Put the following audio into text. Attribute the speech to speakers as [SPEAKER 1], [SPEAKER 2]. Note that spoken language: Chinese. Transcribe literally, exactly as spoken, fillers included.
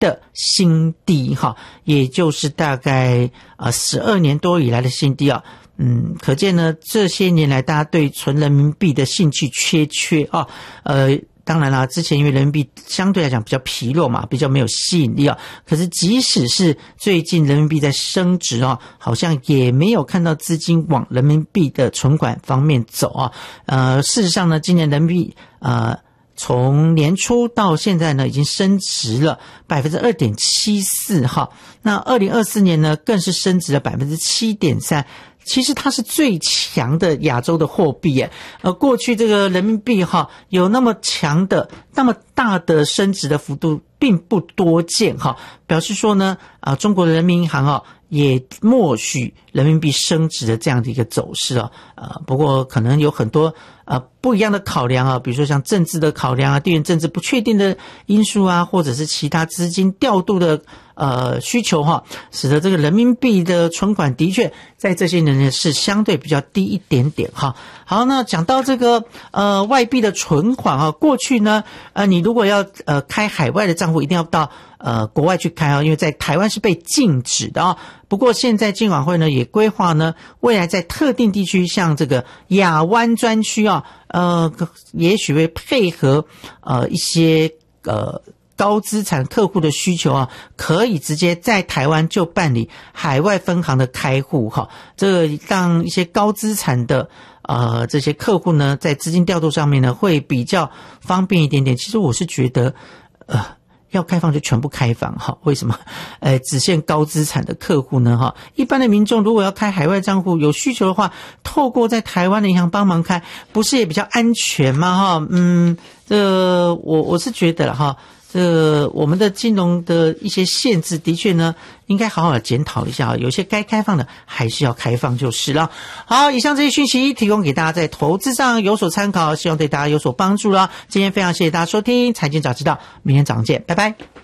[SPEAKER 1] 的新低哈，也就是大概呃十二年多以来的新低啊。嗯，可见呢这些年来大家对存人民币的兴趣缺缺啊，呃。当然啦，之前因为人民币相对来讲比较疲弱嘛，比较没有吸引力啊。可是即使是最近人民币在升值啊，好像也没有看到资金往人民币的存款方面走啊。呃，事实上呢，今年人民币呃从年初到现在呢，已经升值了 百分之二点七四 哈。那二零二四年呢，更是升值了 百分之七点三。其实它是最强的亚洲的货币耶，呃，过去这个人民币哈有那么强的、那么大的升值的幅度并不多见哈，表示说呢，啊、呃，中国的人民银行啊也默许人民币升值的这样的一个走势啊，呃，不过可能有很多呃不一样的考量啊，比如说像政治的考量啊、地缘政治不确定的因素啊，或者是其他资金调度的呃需求哈，使得这个人民币的存款的确在这些年呢是相对比较低一点点哈。好，那讲到这个呃外币的存款啊，过去呢呃你如果要呃开海外的账户，一定要到呃国外去开啊，因为在台湾是被禁止的啊。不过现在金管会呢也规划呢，未来在特定地区，像这个亚湾专区啊，呃，也许会配合呃一些呃高资产客户的需求啊，可以直接在台湾就办理海外分行的开户哈，这个让一些高资产的呃这些客户呢，在资金调度上面呢会比较方便一点点。其实我是觉得呃。要开放就全部开放哈？为什么？呃，只限高资产的客户呢？哈，一般的民众如果要开海外账户，有需求的话，透过在台湾的银行帮忙开，不是也比较安全吗？哈，嗯，这个我我是觉得了哈，这个我们的金融的一些限制，的确呢，应该好好的检讨一下，有些该开放的还是要开放就是了。好，以上这些讯息提供给大家在投资上有所参考，希望对大家有所帮助了。今天非常谢谢大家收听财经早知道，明天早上见，拜拜。